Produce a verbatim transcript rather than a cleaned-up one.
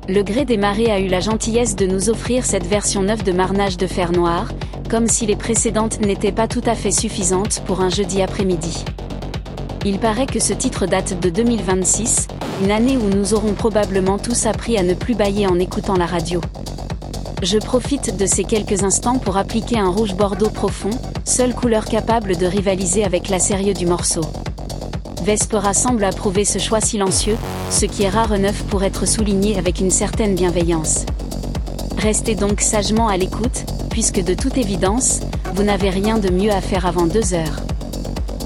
Le Gré des Marées a eu la gentillesse de nous offrir cette version neuve de Marnage de Fer Noir, comme si les précédentes n'étaient pas tout à fait suffisantes pour un jeudi après-midi. Il paraît que ce titre date de deux mille vingt-six, une année où nous aurons probablement tous appris à ne plus bâiller en écoutant la radio. Je profite de ces quelques instants pour appliquer un rouge bordeaux profond, seule couleur capable de rivaliser avec la sérieux du morceau. Vespera semble approuver ce choix silencieux, ce qui est rare neuf pour être souligné avec une certaine bienveillance. Restez donc sagement à l'écoute, puisque de toute évidence, vous n'avez rien de mieux à faire avant deux heures.